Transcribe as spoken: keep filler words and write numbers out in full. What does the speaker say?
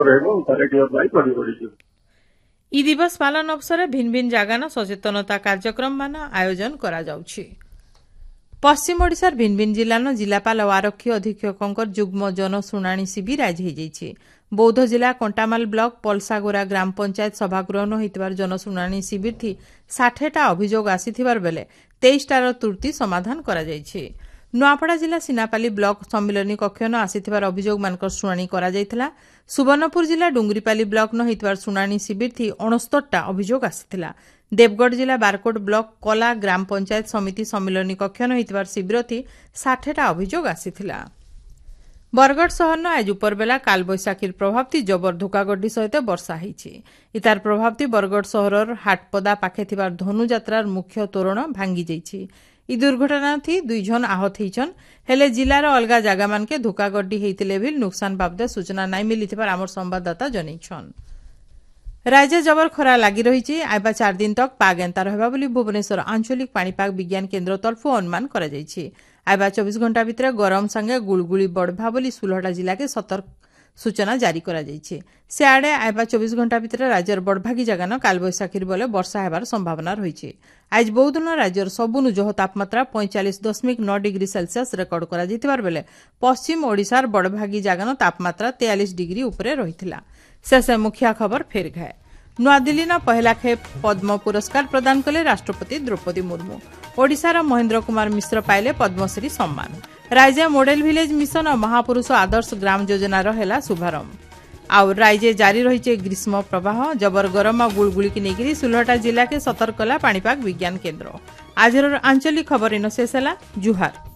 इ दिवस पालन अवसर भिन्न भिन्न जगान सचेतनता कार्यक्रम मान आयोजन करा जाउछि। पश्चिम ओडिशार भिन्न भिन्न जिल्लान जिलापाल और आरक्षी अधीक्षक जुग्म जनशुणाणी शिविर आज हो बौद्ध जिला कंटामाल ब्लॉक पलसागोरा ग्राम पंचायत सभागृहन होइतबार जनशुणाणी शिविर थी षाठेटा अभियोग आसीथिबार बेले तेईस टार त्रुटि समाधान करा जायछि। नुआपड़ा जिला सिनापाली ब्लॉक सम्मिलनी कक्षन आसीथिबार अभियोग मानकर शुणाणी करा जायथिला। सुवर्णपुर जिला डुंगरीपाली ब्लॉक न होइतबार शुणाणी शिविर थी अणस्तरटा अभियोग आसीथिला। देवगढ़ जिला बारकोट ब्लॉक कला ग्राम पंचायत समिति सम्मिलनी कक्षन होइतबार शिविर थी षाठेटा अभियोग आसीथिला। बरगढ़ सहर आज उपरबेला कालबैशाखीर प्रभाव थी जबर धुकागड्डी सहित वर्षा होईछि। इतार प्रभाव थी बरगढ़ सहरर हाटपदा पाखे थिबार धनुजात्रार मुख्य तोरण भांगी जाइछि। इ दुर्घटना थी दुई जन आहत होइछन हेले जिलार अलगा जागा मानके धुकागड्डी हेइतिले भी नुकसान बाबदे सूचना नाई मिलिथिबार आमर संवाददाता जनैछन। राज्य जबर खरा लागि रहिछि। आइबा चार दिन तक पाग एंता रहबा बोली भुवनेश्वर आंचलिक पाणीपाग विज्ञान केन्द्र तरफु अनुमान करा जाइछि। आइबा चौबीस घंटा भितर गरम संगे गुलगुली बढ़बा बोली सुलहटा जिला के सतर्क सूचना जारी करा जाइछि। सियाडे आइबा चौबीस घंटा भितर राज्यर बड़भागी जगान कालबैशाखीर बेले वर्षा हेबार संभावना रहिछि। आज बहुदिन राज्यर सबुनु जह तापमात्रा पैंतालीस दशमिक नौ डिग्री सेल्सियस रेकर्ड करा जाइतिबार बेले पश्चिम ओडिशार बड़भागी जगान तापमात्रा तेयालीस डिग्री उपरे रहिथिला। शेषे मुखिया खबर फेर घाए। नुआदिल्ली न पहला खेप पद्म पुरस्कार प्रदान कले राष्ट्रपति द्रौपदी मुर्मू। ओडिशार महेन्द्र कुमार मिश्र पाइले पद्मश्री सम्मान। राज्य मॉडेल विलेज मिशन और महापुरुष आदर्श ग्राम योजनार हेला शुभारंभ। आउ राज्य जारी रही ग्रीष्म प्रवाह जबर गरम और गुड़गुड़ी की नेगिरी सुलहटा जिला के सतर्क कला पाणीपाग विज्ञान केन्द्र। आज आंचलिक खबर इन शेष है। जुहार।